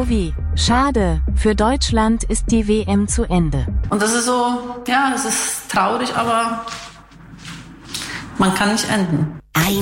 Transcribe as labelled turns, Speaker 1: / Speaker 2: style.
Speaker 1: Sowie, schade, für Deutschland ist die WM zu Ende.
Speaker 2: Und das ist so, ja, es ist traurig, aber man kann nicht enden.